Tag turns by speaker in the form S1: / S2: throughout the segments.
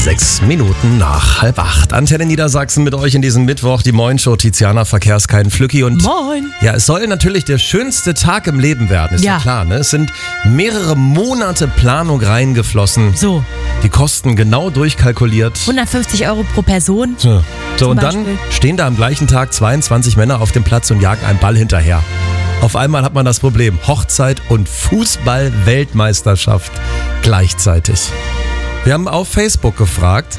S1: 6 Minuten nach 7:30. Antenne Niedersachsen mit euch in diesem Mittwoch. Die Moin-Show, Tiziana Verkehrskeiten, Flücki und...
S2: Moin!
S1: Ja, es soll natürlich der schönste Tag im Leben werden, ist ja klar, ne? Es sind mehrere Monate Planung reingeflossen.
S2: So.
S1: Die Kosten genau durchkalkuliert.
S2: 150 € pro Person.
S1: So, und
S2: Beispiel.
S1: dann stehen da am gleichen Tag 22 Männer auf dem Platz und jagen einen Ball hinterher. Auf einmal hat man das Problem, Hochzeit und Fußball-Weltmeisterschaft gleichzeitig. Wir haben auf Facebook gefragt,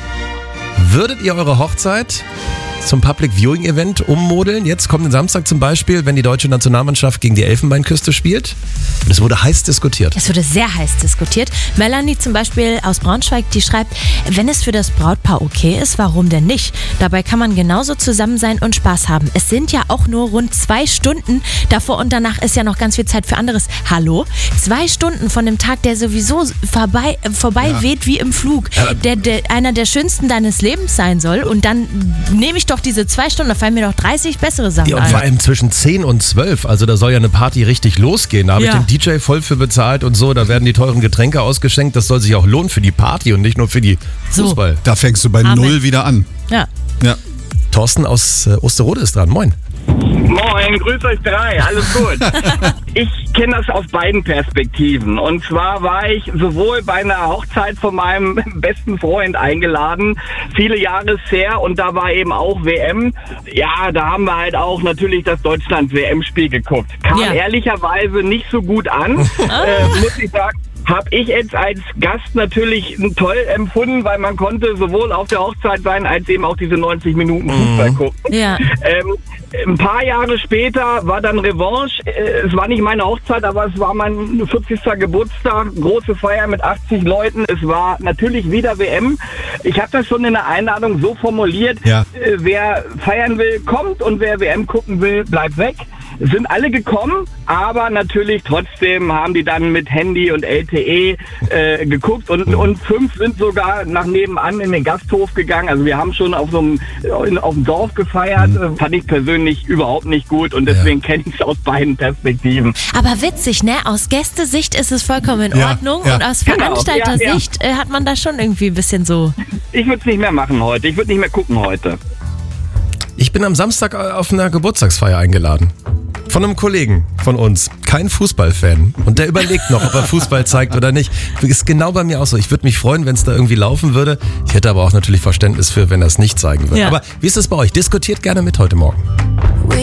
S1: würdet ihr eure Hochzeit zum Public Viewing Event ummodeln? Jetzt kommenden Samstag zum Beispiel, wenn die deutsche Nationalmannschaft gegen die Elfenbeinküste spielt. Und es wurde heiß diskutiert.
S2: Es wurde sehr heiß diskutiert. Melanie zum Beispiel aus Braunschweig, die schreibt, wenn es für das Brautpaar okay ist, warum denn nicht? Dabei kann man genauso zusammen sein und Spaß haben. Es sind ja auch nur rund 2 Stunden. Davor und danach ist ja noch ganz viel Zeit für anderes. Hallo? 2 Stunden von dem Tag, der sowieso vorbei weht wie im Flug. Der einer der schönsten deines Lebens sein soll. Und dann nehme ich doch diese 2 Stunden, da fallen mir doch 30 bessere Sachen
S1: Ja, und
S2: ein.
S1: vor allem zwischen 10 und 12. Also da soll ja eine Party richtig losgehen. Da habe ich den DJ voll für bezahlt und so. Da werden die teuren Getränke ausgeschenkt. Das soll sich auch lohnen für die Party und nicht nur für die Fußball.
S3: Da fängst du bei
S2: Amen.
S3: 0 wieder an.
S2: Ja.
S3: Ja.
S1: Thorsten aus Osterode ist dran. Moin.
S4: Moin, grüß euch 3, alles gut. Ich kenne das aus beiden Perspektiven. Und zwar war ich sowohl bei einer Hochzeit von meinem besten Freund eingeladen, viele Jahre her, und da war eben auch WM. Ja, da haben wir halt auch natürlich das Deutschland-WM-Spiel geguckt. Kam ehrlicherweise nicht so gut an, muss ich sagen. Habe ich jetzt als Gast natürlich toll empfunden, weil man konnte sowohl auf der Hochzeit sein, als eben auch diese 90 Minuten Fußball gucken.
S2: Ja.
S4: Ein paar Jahre später war dann Revanche. Es war nicht meine Hochzeit, aber es war mein 40. Geburtstag. Große Feier mit 80 Leuten. Es war natürlich wieder WM. Ich habe das schon in der Einladung so formuliert.
S3: Ja.
S4: Wer feiern will, kommt, und wer WM gucken will, bleibt weg. Es sind alle gekommen, aber natürlich trotzdem haben die dann mit Handy und LTE geguckt und 5 sind sogar nach nebenan in den Gasthof gegangen. Also wir haben schon auf dem Dorf gefeiert. Fand ich persönlich überhaupt nicht gut, und deswegen kenne ich es aus beiden Perspektiven.
S2: Aber witzig, ne? Aus Gästesicht ist es vollkommen in Ordnung und aus Veranstaltersicht hat man da schon irgendwie ein bisschen so...
S4: Ich würde es nicht mehr machen heute. Ich würde nicht mehr gucken heute.
S1: Ich bin am Samstag auf einer Geburtstagsfeier eingeladen. Von einem Kollegen von uns. Kein Fußballfan. Und der überlegt noch, ob er Fußball zeigt oder nicht. Ist genau bei mir auch so. Ich würde mich freuen, wenn es da irgendwie laufen würde. Ich hätte aber auch natürlich Verständnis für, wenn er es nicht zeigen würde.
S2: Ja.
S1: Aber wie ist es bei euch? Diskutiert gerne mit heute Morgen.